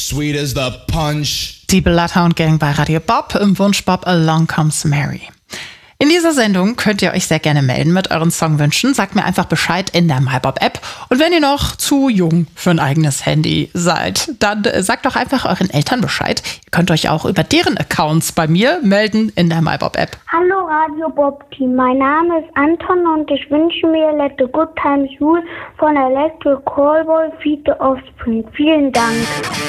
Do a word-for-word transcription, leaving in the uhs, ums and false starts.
sweet as the punch. Die Bloodhound Gang bei Radio Bob im Wunsch Bob Along Comes Mary. In dieser Sendung könnt ihr euch sehr gerne melden mit euren Songwünschen. Sagt mir einfach Bescheid in der MyBob-App. Und wenn ihr noch zu jung für ein eigenes Handy seid, dann sagt doch einfach euren Eltern Bescheid. Ihr könnt euch auch über deren Accounts bei mir melden in der MyBob-App. Hallo Radio Bob-Team, mein Name ist Anton und ich wünsche mir Let the Good Times Rule von Electric Callboy Feed the Offspring. Vielen Dank.